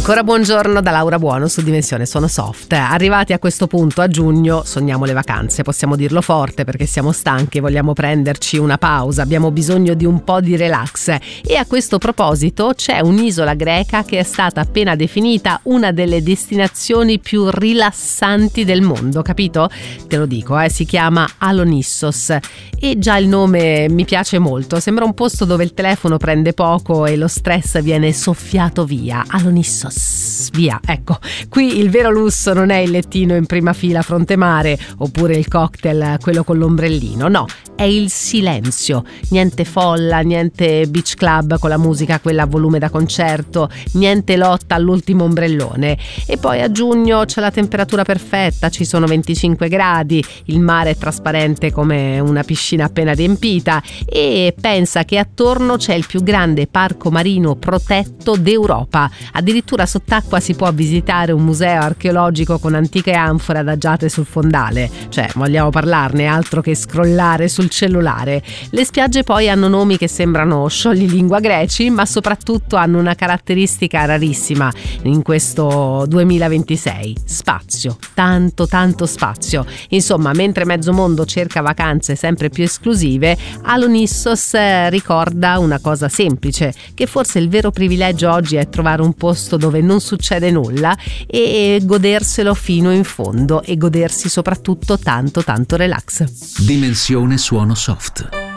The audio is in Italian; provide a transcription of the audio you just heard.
Ancora buongiorno da Laura Buono su Dimensione Suono Soft. Arrivati a questo punto a giugno sogniamo le vacanze, possiamo dirlo forte perché siamo stanchi, vogliamo prenderci una pausa, abbiamo bisogno di un po' di relax e a questo proposito c'è un'isola greca che è stata appena definita una delle destinazioni più rilassanti del mondo, capito? Te lo dico, si chiama Alonissos e già il nome mi piace molto, sembra un posto dove il telefono prende poco e lo stress viene soffiato via. Alonissos, via, ecco, qui il vero lusso non è il lettino in prima fila fronte mare oppure il cocktail, quello con l'ombrellino, no, è il silenzio, niente folla, niente beach club con la musica quella a volume da concerto, niente lotta all'ultimo ombrellone. E poi a giugno c'è la temperatura perfetta, ci sono 25 gradi, il mare è trasparente come una piscina appena riempita e pensa che attorno c'è il più grande parco marino protetto d'Europa. Addirittura sott'acqua si può visitare un museo archeologico con antiche anfore adagiate sul fondale, cioè vogliamo parlarne, altro che scrollare sul cellulare. Le spiagge poi hanno nomi che sembrano scioglilingua greci, ma soprattutto hanno una caratteristica rarissima in questo 2026: spazio, tanto spazio. Insomma, mentre mezzo mondo cerca vacanze sempre più esclusive, Alonissos ricorda una cosa semplice, che forse il vero privilegio oggi è trovare un posto dove non succede nulla e goderselo fino in fondo e godersi soprattutto tanto relax. Dimensione Suono Soft.